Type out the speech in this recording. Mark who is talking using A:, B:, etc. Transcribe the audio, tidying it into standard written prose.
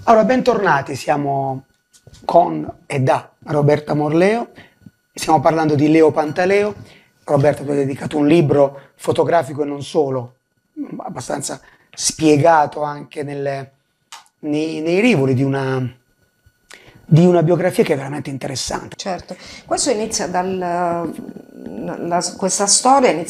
A: Allora, bentornati, siamo con e da Roberta Morleo, stiamo parlando di Leo Pantaleo. Roberta ti ha dedicato un libro fotografico e non solo, abbastanza spiegato anche nei rivoli di una biografia che è veramente interessante.
B: Certo, questo inizia questa storia inizia